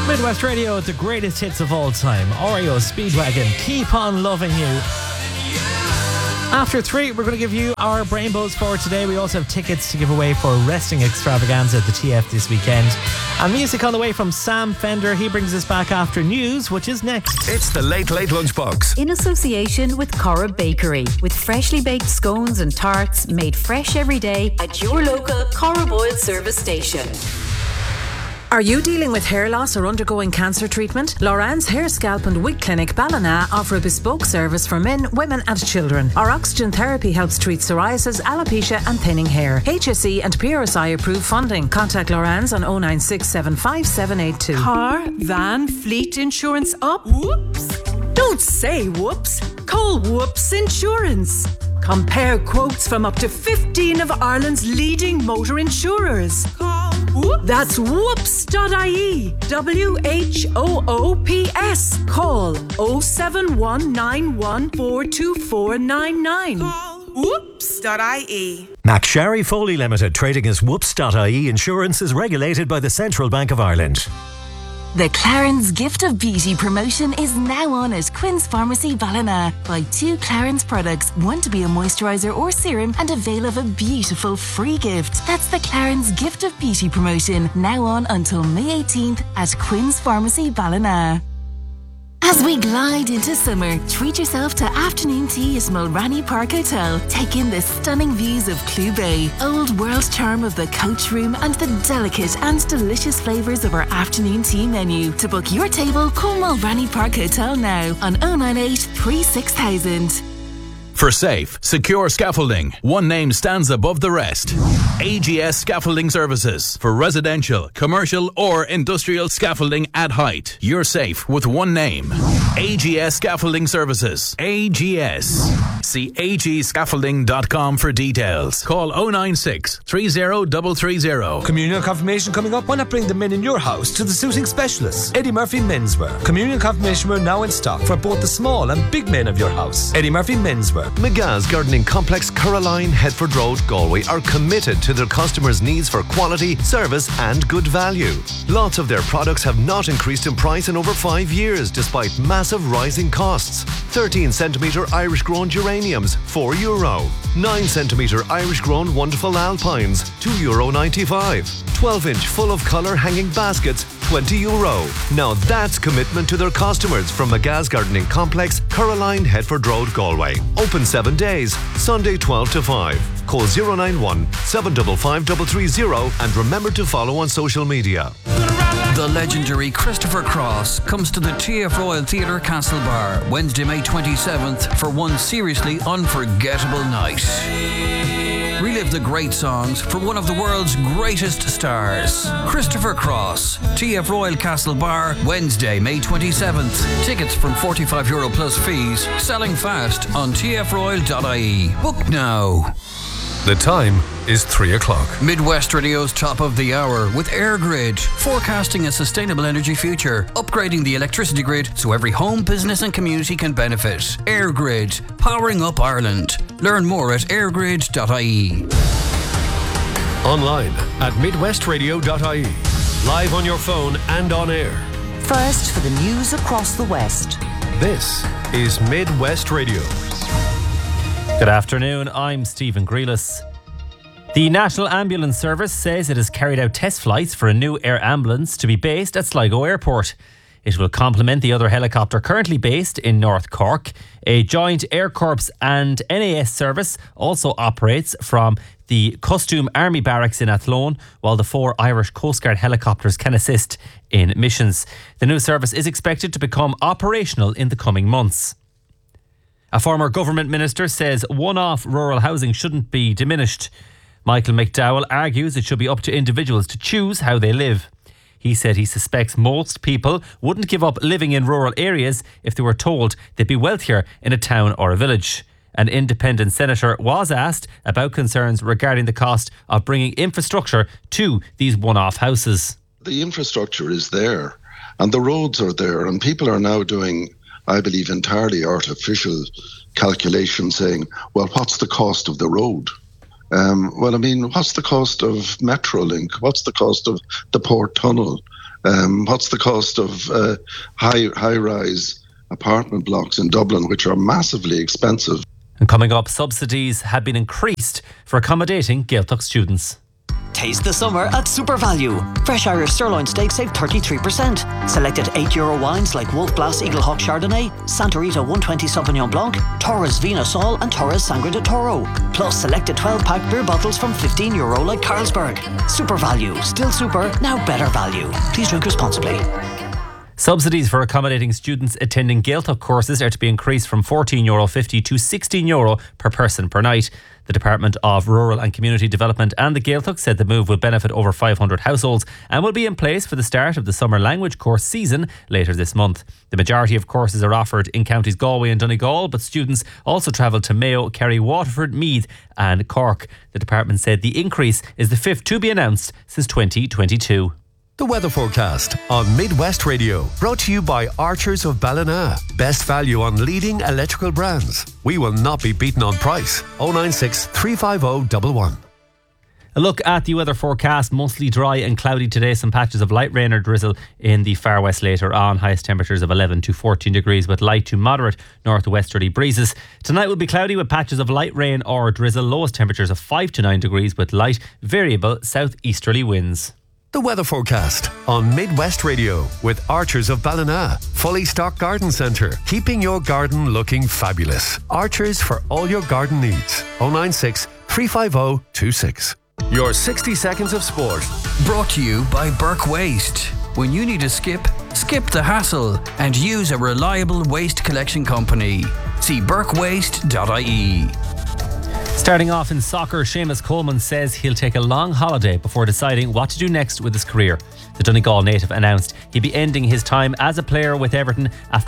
Midwest Radio, the greatest hits of all time. Oreo Speedwagon, Keep On Loving You. After 3, we're going to give you our Brainbows for today. We also have tickets to give away for Wrestling Extravaganza at the TF this weekend. And music on the way from Sam Fender. He brings us back after news, which is next. It's the Late Late Lunchbox. In association with Cora Bakery, with freshly baked scones and tarts made fresh every day at your local Cora Boyle service station. Are you dealing with hair loss or undergoing cancer treatment? Loran's Hair, Scalp and Wig Clinic Ballina offer a bespoke service for men, women and children. Our oxygen therapy helps treat psoriasis, alopecia and thinning hair. HSE and PRSI approved funding. Contact Loran's on 096755782. Car, van, fleet insurance up? Whoops! Don't say whoops. Call Whoops Insurance. Compare quotes from up to 15 of Ireland's leading motor insurers. Call Whoops. That's whoops.ie. WHOOPS. Call 07191424499. Call whoops.ie. McSharry Foley Limited, trading as whoops.ie Insurance, is regulated by the Central Bank of Ireland. The Clarence Gift of Beauty promotion is now on at Quinn's Pharmacy Ballina. Buy 2 Clarence products, one to be a moisturiser or serum, and avail of a beautiful free gift. That's the Clarence Gift of Beauty promotion, now on until May 18th at Quinn's Pharmacy Ballina. As we glide into summer, treat yourself to afternoon tea at Mulranny Park Hotel. Take in the stunning views of Clew Bay, old world charm of the coach room, and the delicate and delicious flavours of our afternoon tea menu. To book your table, call Mulranny Park Hotel now on 098 36000. For safe, secure scaffolding, one name stands above the rest. AGS Scaffolding Services. For residential, commercial or industrial scaffolding at height. You're safe with one name. AGS Scaffolding Services. AGS. See agscaffolding.com for details. Call 096 30330. Communion confirmation coming up. Why not bring the men in your house to the suiting specialist, Eddie Murphy Menswear. Communion confirmation wear now in stock for both the small and big men of your house. Eddie Murphy Menswear. McGa's Gardening Complex, Caroline, Headford Road, Galway are committed to their customers' needs for quality, service and good value. Lots of their products have not increased in price in over 5 years despite massive rising costs. 13cm Irish grown geraniums, €4. 9cm Irish grown wonderful alpines, €2.95. 12-inch full of colour hanging baskets, €20. Now that's commitment to their customers from McGa's Gardening Complex, Caroline, Headford Road, Galway. Open 7 days, Sunday 12 to 5. Call 091 755 330 and remember to follow on social media. The legendary Christopher Cross comes to the TF Royal Theatre Castlebar Wednesday, May 27th for one seriously unforgettable night. Relive the great songs from one of the world's greatest stars. Christopher Cross, TF Royal Castlebar, Wednesday, May 27th. Tickets from €45 plus fees, selling fast on tfroyal.ie. Book now. The time is 3 o'clock. Midwest Radio's top of the hour with AirGrid, forecasting a sustainable energy future, upgrading the electricity grid so every home, business and community can benefit. AirGrid, powering up Ireland. Learn more at airgrid.ie. Online at midwestradio.ie. Live on your phone and on air. First for the news across the West. This is Midwest Radio. Good afternoon, I'm Stephen Grealis. The National Ambulance Service says it has carried out test flights for a new air ambulance to be based at Sligo Airport. It will complement the other helicopter currently based in North Cork. A joint Air Corps and NAS service also operates from the Costume Army Barracks in Athlone, while the 4 Irish Coast Guard helicopters can assist in missions. The new service is expected to become operational in the coming months. A former government minister says one-off rural housing shouldn't be diminished. Michael McDowell argues it should be up to individuals to choose how they live. He said he suspects most people wouldn't give up living in rural areas if they were told they'd be wealthier in a town or a village. An independent senator was asked about concerns regarding the cost of bringing infrastructure to these one-off houses. The infrastructure is there and the roads are there, and people are now doing, I believe, entirely artificial calculations saying, well, what's the cost of the road? What's the cost of Metrolink? What's the cost of the Port Tunnel? What's the cost of high-rise apartment blocks in Dublin, which are massively expensive? And coming up, subsidies have been increased for accommodating Gaeltacht students. Taste the summer at Super Value. Fresh Irish sirloin steak save 33%. Selected €8 wines like Wolf Blass Eagle Hawk Chardonnay, Santa Rita 120 Sauvignon Blanc, Torres Vino Sol and Torres Sangre de Toro. Plus selected 12-pack beer bottles from €15 like Carlsberg. Super Value. Still super, now better value. Please drink responsibly. Subsidies for accommodating students attending Gaeltacht courses are to be increased from €14.50 to €16 per person per night. The Department of Rural and Community Development and the Gaeltacht said the move will benefit over 500 households and will be in place for the start of the summer language course season later this month. The majority of courses are offered in counties Galway and Donegal, but students also travel to Mayo, Kerry, Waterford, Meath and Cork. The department said the increase is the fifth to be announced since 2022. The weather forecast on Midwest Radio, brought to you by Archers of Ballina. Best value on leading electrical brands. We will not be beaten on price. 096 350 11. A look at the weather forecast. Mostly dry and cloudy today. Some patches of light rain or drizzle in the far west later on. Highest temperatures of 11 to 14 degrees with light to moderate northwesterly breezes. Tonight will be cloudy with patches of light rain or drizzle. Lowest temperatures of 5 to 9 degrees with light variable southeasterly winds. The weather forecast on Midwest Radio with Archers of Ballina. Fully stocked garden centre, keeping your garden looking fabulous. Archers for all your garden needs. 096 350 26. Your 60 seconds of sport. Brought to you by Burke Waste. When you need a skip the hassle and use a reliable waste collection company. See burkewaste.ie. Starting off in soccer, Seamus Coleman says he'll take a long holiday before deciding what to do next with his career. The Donegal native announced he'd be ending his time as a player with Everton after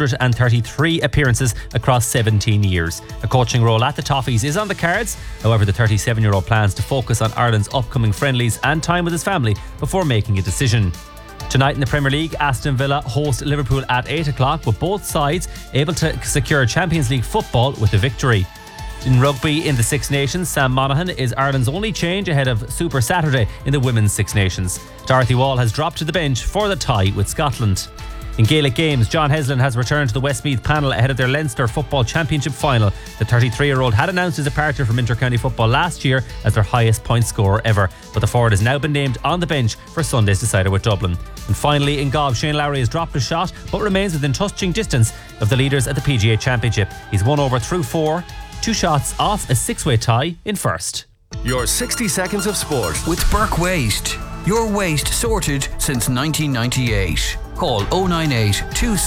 433 appearances across 17 years. A coaching role at the Toffees is on the cards. However, the 37-year-old plans to focus on Ireland's upcoming friendlies and time with his family before making a decision. Tonight in the Premier League, Aston Villa host Liverpool at 8 o'clock, with both sides able to secure Champions League football with a victory. In rugby in the Six Nations, Sam Monaghan is Ireland's only change ahead of Super Saturday in the Women's Six Nations. Dorothy Wall has dropped to the bench for the tie with Scotland. In Gaelic games, John Heslin has returned to the Westmeath panel ahead of their Leinster Football Championship final. The 33-year-old had announced his departure from inter-county football last year as their highest point scorer ever, but the forward has now been named on the bench for Sunday's decider with Dublin. And finally, in golf, Shane Lowry has dropped a shot but remains within touching distance of the leaders at the PGA Championship. He's 1 over through 4, 2 shots off a 6-way tie in first. Your 60 seconds of sport with Burke Waste. Your waste sorted since 1998. Call 098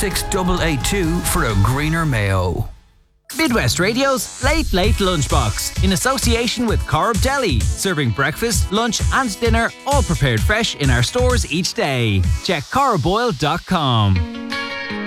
26882 for a greener Mayo. Midwest Radio's Late Lunchbox, in association with Corrib Deli, serving breakfast, lunch and dinner, all prepared fresh in our stores each day. Check corriboyle.com.